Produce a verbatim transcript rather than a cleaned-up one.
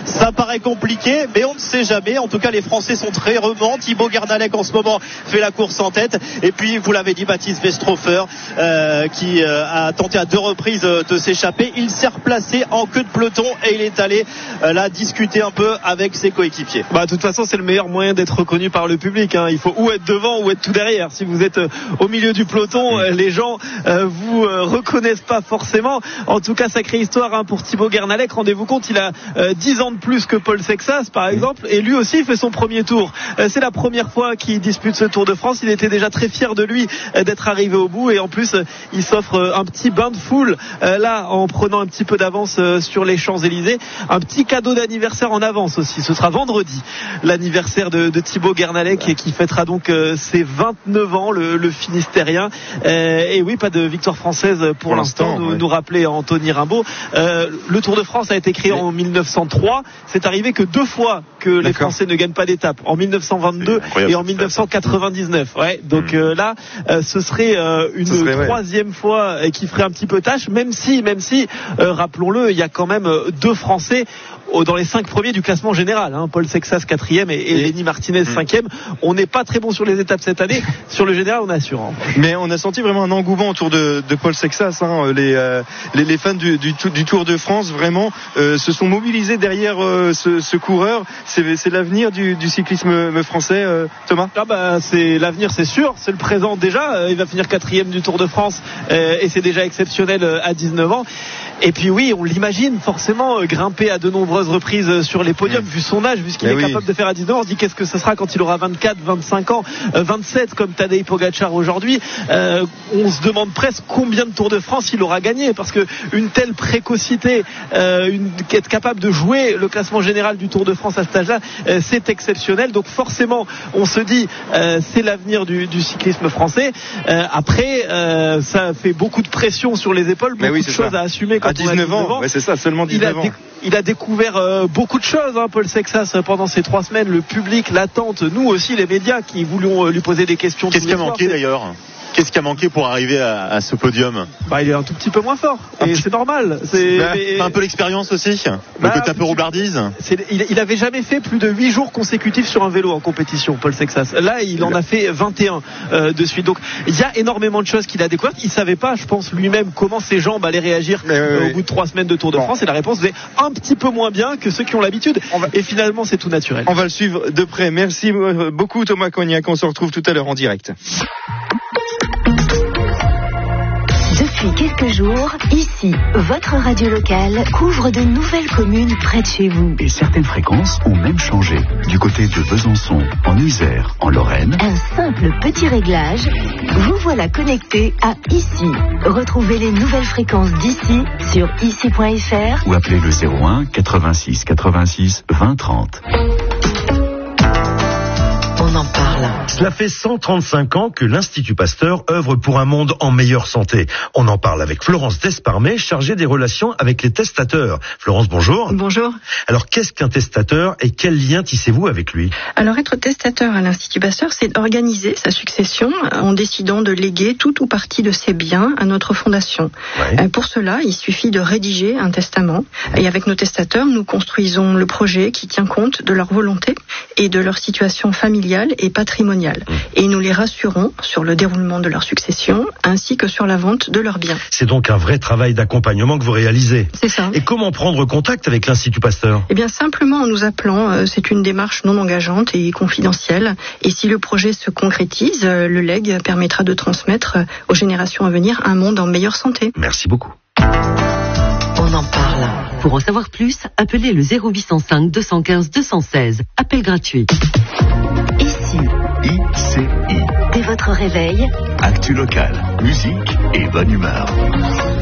Ça paraît compliqué, mais on ne sait jamais. En tout cas, les Français sont très remants. Thibaut Guernalec en ce moment fait la course en tête. Et puis, vous l'avez dit, Baptiste Westrofer euh, qui euh, a tenté à deux reprises euh, de s'échapper. Il s'est replacé en queue de peloton et il est allé euh, là discuter un peu avec ses coéquipiers. Bah, de toute façon, c'est le meilleur moyen d'être reconnu par le public, hein. Il faut ou être devant ou être tout derrière. Si vous êtes euh, au milieu du peloton, euh, les gens euh, vous euh, reconnaissent pas forcément. En tout cas, sacrée histoire hein, pour Thibaut Guernalec. Rendez-vous compte, il a euh, dix ans de plus que Paul Sexas, par exemple, et lui aussi fait son premier tour. Euh, c'est la première fois qu'il dispute ce Tour de France. Il était déjà très fier de lui euh, d'être arrivé au bout, et en plus, euh, il s'offre euh, un petit bain de foule euh, là, en prenant un petit peu d'avance euh, sur les Champs-Élysées. Un petit cadeau d'anniversaire en avance aussi. Ce sera vendredi, l'anniversaire de, de Thibaut Guernalec, qui fêtera donc euh, ses vingt-neuf ans, le, le Finistérien. Euh, et oui, pas de victoire française pour, pour l'instant, l'instant nous, ouais. nous rappelait Anthony Rimbaud. Euh, le Tour de France a été créé oui. en mille neuf cent trois. C'est arrivé que deux fois que D'accord. les Français ne gagnent pas d'étape, en mille neuf cent vingt-deux et en mille neuf cent quatre-vingt-dix-neuf. Ouais, donc mmh. euh, là, euh, ce serait euh, une ce serait, troisième ouais. fois euh, qui ferait un petit peu tâche, même si, même si, euh, rappelons-le, il y a quand même euh, deux Français dans les cinq premiers du classement général, hein. Paul Sexas quatrième et, et Lenny Martinez cinquième. On n'est pas très bon sur les étapes cette année. Sur le général, on assure. Hein. Mais on a senti vraiment un engouement autour de, de Paul Sexas. Hein. Les, euh, les, les fans du, du, du Tour de France vraiment euh, se sont mobilisés derrière euh, ce, ce coureur. C'est, c'est l'avenir du, du cyclisme français, euh, Thomas. Ah bah c'est l'avenir, c'est sûr. C'est le présent déjà. Euh, il va finir quatrième du Tour de France euh, et c'est déjà exceptionnel euh, à dix-neuf ans. Et puis oui, on l'imagine forcément euh, grimper à de nombreuses reprises sur les podiums, vu son âge, vu ce qu'il Mais est oui. capable de faire à dix-neuf ans. On se dit qu'est-ce que ça sera quand il aura vingt-quatre, vingt-cinq ans, euh, vingt-sept comme Tadej Pogačar aujourd'hui. Euh, on se demande presque combien de Tours de France il aura gagné, parce que une telle précocité, euh, une, être capable de jouer le classement général du Tour de France à cet âge-là, euh, c'est exceptionnel. Donc forcément, on se dit euh, c'est l'avenir du, du cyclisme français. Euh, après, euh, ça fait beaucoup de pression sur les épaules, beaucoup oui, de choses ça. à assumer. À dix-neuf ans, ouais, c'est ça, seulement dix-neuf ans. Il a découvert euh, beaucoup de choses, hein, Paul Sexas, pendant ces trois semaines. Le public, l'attente, nous aussi, les médias qui voulions euh, lui poser des questions. Qu'est-ce qui a manqué d'ailleurs ? Qu'est-ce qui a manqué pour arriver à, à ce podium ? Bah, il est un tout petit peu moins fort. Et c'est normal. C'est bah, mais... un peu l'expérience aussi. Bah, le côté un peu roublardise. C'est, il, il avait jamais fait plus de huit jours consécutifs sur un vélo en compétition, Paul Sexas. Là, il en a fait vingt et un euh, de suite. Donc, il y a énormément de choses qu'il a découvertes. Il savait pas, je pense, lui-même comment ses jambes allaient réagir oui, euh, oui. au bout de trois semaines de Tour de bon. France. Et la réponse est un petit peu moins bien que ceux qui ont l'habitude. Va... Et finalement, c'est tout naturel. On va le suivre de près. Merci beaucoup, Thomas Cognac. On se retrouve tout à l'heure en direct. Depuis quelques jours, ici, votre radio locale couvre de nouvelles communes près de chez vous. Et certaines fréquences ont même changé. Du côté de Besançon, en Isère, en Lorraine. Un simple petit réglage, vous voilà connecté à ici. Retrouvez les nouvelles fréquences d'ici sur ici point f r ou appelez le zéro un quatre-vingt-six quatre-vingt-six vingt trente. On en parle. Cela fait cent trente-cinq ans que l'Institut Pasteur œuvre pour un monde en meilleure santé. On en parle avec Florence Desparmet, chargée des relations avec les testateurs. Florence, bonjour. Bonjour. Alors, qu'est-ce qu'un testateur et quel lien tissez-vous avec lui ? Alors, être testateur à l'Institut Pasteur, c'est organiser sa succession en décidant de léguer tout ou partie de ses biens à notre fondation. Ouais. Pour cela, il suffit de rédiger un testament. Et avec nos testateurs, nous construisons le projet qui tient compte de leur volonté et de leur situation familiale et patrimoniale. Mmh. Et nous les rassurons sur le déroulement de leur succession ainsi que sur la vente de leurs biens. C'est donc un vrai travail d'accompagnement que vous réalisez. C'est ça. Et comment prendre contact avec l'Institut Pasteur ? Eh bien, simplement en nous appelant. C'est une démarche non engageante et confidentielle. Et si le projet se concrétise, le legs permettra de transmettre aux générations à venir un monde en meilleure santé. Merci beaucoup. On en parle. Pour en savoir plus, appelez le zéro huit cent cinq deux cent quinze deux cent seize. Appel gratuit. Ici. I C I. Dès votre réveil. Actu local, musique et bonne humeur.